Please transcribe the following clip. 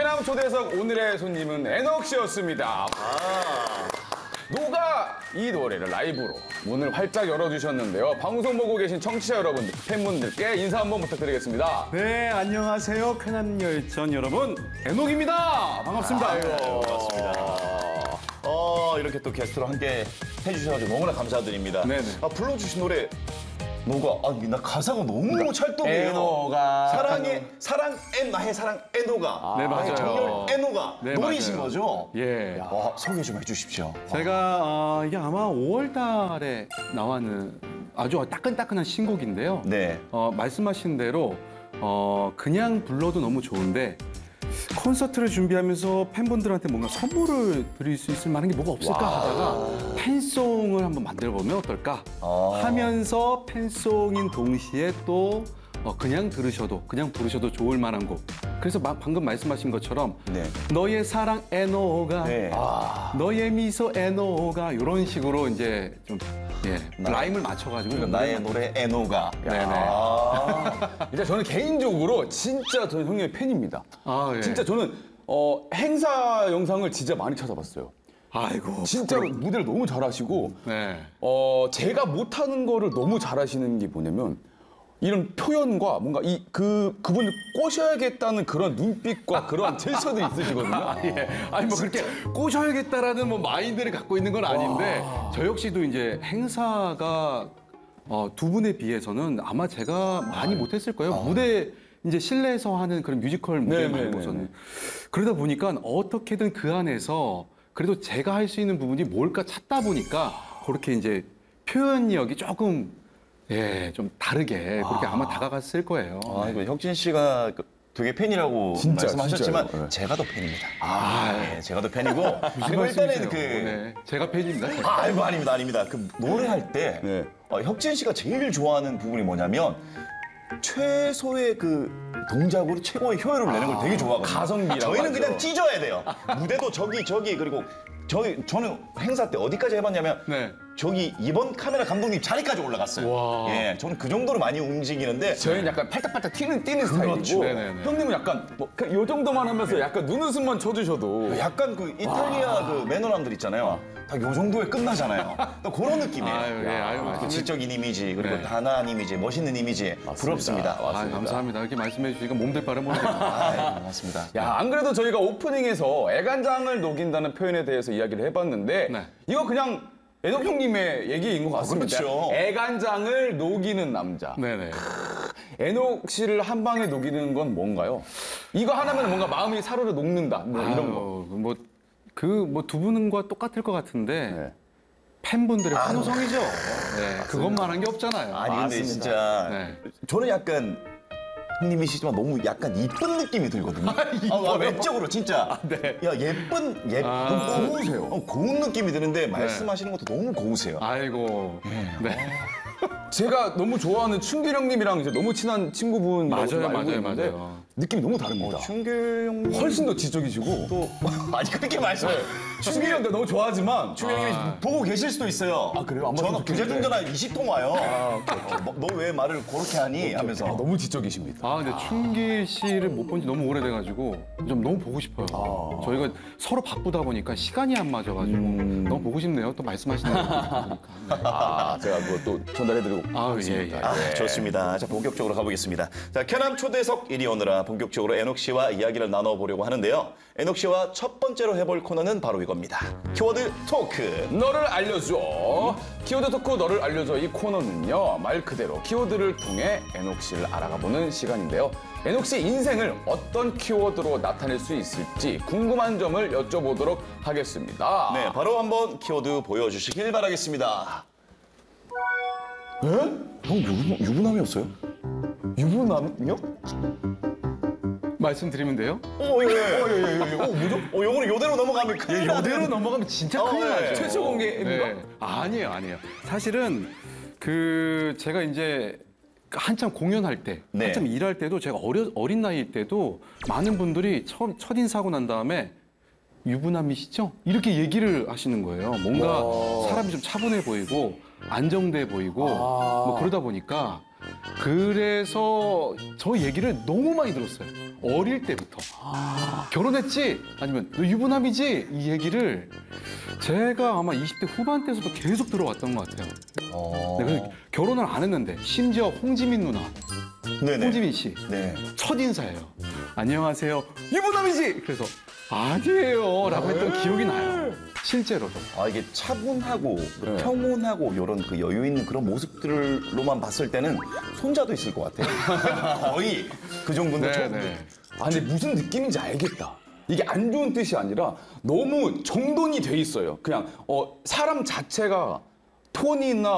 캐남 초대석 오늘의 손님은 애녹 씨였습니다. 노가 이 노래를 라이브로 문을 활짝 열어주셨는데요. 방송 보고 계신 청취자 여러분들, 팬분들께 인사 한번 부탁드리겠습니다. 네, 안녕하세요. 쾌남 열전 여러분, 애녹입니다. 반갑습니다. 반갑습니다. 이렇게 또 게스트로 함께 해주셔가지고 너무나 감사드립니다. 네네. 불러주신 노래 노가 나 가사가 너무 찰떡이에요. 애노가 나의 사랑 애노가 네, 맞아요. 정열 애노가 네, 노래이신 맞아요. 거죠? 예. 소개 좀 해주십시오. 제가 이게 아마 5월 달에 나왔는 아주 따끈따끈한 신곡인데요. 네. 말씀하신 대로 그냥 불러도 너무 좋은데 콘서트를 준비하면서 팬분들한테 뭔가 선물을 드릴 수 있을 만한 게 뭐가 없을까 하다가 팬송을 한번 만들어보면 어떨까 하면서 팬송인 동시에 또 그냥 들으셔도 그냥 부르셔도 좋을 만한 곡. 그래서 방금 말씀하신 것처럼 네. 너의 사랑 애노가 네. 너의 미소 애노가 이런 식으로 이제 좀 라임을 맞춰가지고 나의 노래 애노가. 네네. 진짜 저는 개인적으로 진짜 저는 형님의 팬입니다. 예. 진짜 저는 행사 영상을 진짜 많이 찾아봤어요. 아이고 진짜로 무대를 너무 잘하시고 네. 제가 못하는 거를 너무 잘하시는 게 뭐냐면 이런 표현과 뭔가 그분을 꼬셔야겠다는 그런 눈빛과 그런 제스처들이 있으시거든요. 예. 아니 뭐 그렇게 꼬셔야겠다라는 뭐 마인드를 갖고 있는 건 아닌데 저 역시도 이제 행사가 두 분에 비해서는 아마 제가 많이 못했을 거예요. 무대 이제 실내에서 하는 그런 뮤지컬 무대 말고서는 그러다 보니까 어떻게든 그 안에서 그래도 제가 할 수 있는 부분이 뭘까 찾다 보니까 그렇게 이제 표현력이 조금 좀 다르게 그렇게 아마 다가갔을 거예요. 이거 혁진 씨가 되게 팬이라고 진짜, 말씀하셨지만 진짜요? 네. 제가 더 팬입니다. 제가 더 팬이고 그리고 말씀이세요? 일단은 네. 제가 팬입니다. 아이고 아닙니다. 그 노래할 때 네. 혁진 씨가 제일 좋아하는 부분이 뭐냐면 최소의 그 동작으로 최고의 효율을 내는 걸 되게 좋아하거든요. 가성비라고 저희는 하죠. 그냥 찢어야 돼요. 무대도 저기 그리고 저는 행사 때 어디까지 해봤냐면 네. 저기 이번 카메라 감독님 자리까지 올라갔어요. 와. 예, 저는 그 정도로 많이 움직이는데 저희는 약간 팔딱팔딱 뛰는 스타일이고 네네네. 형님은 약간 요 정도만 하면서 약간 눈웃음만 쳐주셔도 약간 그 이탈리아 그 매너남들 있잖아요. 다 요 정도에 끝나잖아요. 또 그런 느낌이에요. 아유, 그 맞습니다. 지적인 이미지 그리고 네. 단아한 이미지, 멋있는 이미지 부럽습니다. 감사합니다. 이렇게 말씀해 주시니까 몸둘 바를 모르겠네요. 맞습니다. 야, 안 그래도 저희가 오프닝에서 애간장을 녹인다는 표현에 대해서 이야기를 해봤는데 네. 이거 그냥 애녹 형님의 얘기인 것 같습니다. 그렇죠. 애간장을 녹이는 남자. 네네. 애녹 씨를 한 방에 녹이는 건 뭔가요? 이거 하나면 뭔가 마음이 사르르 녹는다. 뭐 이런 거. 두 분과 똑같을 것 같은데 네. 팬분들의 환호성이죠. 네, 그것만한 게 없잖아요. 아니 근데 맞습니다. 진짜 네. 저는 약간 형님이시지만 너무 약간 이쁜 느낌이 들거든요. 외적으로 진짜. 네. 야 예쁜 너무 고우세요. 고운 느낌이 드는데 말씀하시는 것도 너무 고우세요. 아이고. 네. 제가 너무 좋아하는 춘길 형님이랑 이제 너무 친한 친구분이라고 알고 있는데 느낌이 너무 다릅니다. 춘길 형님 훨씬 더 지적이시고 또 아니 그렇게 말씀. 춘길 형도 너무 좋아하지만 춘길 형님이 보고 계실 수도 있어요. 그래요? 안 전화 봤으면 부재중 좋겠는데. 전화 20통 와요. 너 왜 말을 그렇게 하니 하면서. 너무 지적이십니다. 근데 춘길 씨를 못 본 지 너무 오래돼가지고 좀 너무 보고 싶어요. 저희가 서로 바쁘다 보니까 시간이 안 맞아가지고 너무 보고 싶네요. 또 말씀하시는 거 보니까. 제가 그거 또 전달해드리고 예. 좋습니다. 자, 본격적으로 가보겠습니다. 자, 캐남 초대석 1위 오느라 본격적으로 애녹 씨와 이야기를 나눠보려고 하는데요. 애녹 씨와 첫 번째로 해볼 코너는 바로 이겁니다. 키워드 토크. 너를 알려줘. 키워드 토크 너를 알려줘. 이 코너는요, 말 그대로 키워드를 통해 애녹 씨를 알아가보는 시간인데요. 애녹 씨 인생을 어떤 키워드로 나타낼 수 있을지 궁금한 점을 여쭤보도록 하겠습니다. 네, 바로 한번 키워드 보여주시길 바라겠습니다. 에? 형 유부남이었어요? 유부남이요? 말씀드리면 돼요? 예. 뭐죠? 요거는 요대로 넘어가면 큰일 나네. 이대로 넘어가면 진짜 큰일 네. 나죠. 최초 공개입니까? 네. 아니에요. 사실은 제가 이제 한참 공연할 때, 네. 한참 일할 때도 제가 어린 나이일 때도 많은 분들이 첫인사하고 난 다음에 유부남이시죠? 이렇게 얘기를 하시는 거예요. 뭔가 사람이 좀 차분해 보이고 안정돼 보이고 뭐 그러다 보니까 그래서 저 얘기를 너무 많이 들었어요. 어릴 때부터. 결혼했지? 아니면 너 유부남이지? 이 얘기를 제가 아마 20대 후반 때서도 계속 들어왔던 것 같아요. 네, 그래서 결혼을 안 했는데 심지어 홍지민 누나, 네네. 홍지민 씨 네. 첫 인사예요. 안녕하세요. 유부남이지? 그래서 아니에요 라고 했던 기억이 나요. 실제로도. 아, 이게 차분하고 평온하고 이런 그 여유 있는 그런 모습들로만 봤을 때는 손자도 있을 것 같아요. 거의 그 정도인데. 아, 근데 무슨 느낌인지 알겠다. 이게 안 좋은 뜻이 아니라 너무 정돈이 돼 있어요. 그냥 사람 자체가 톤이나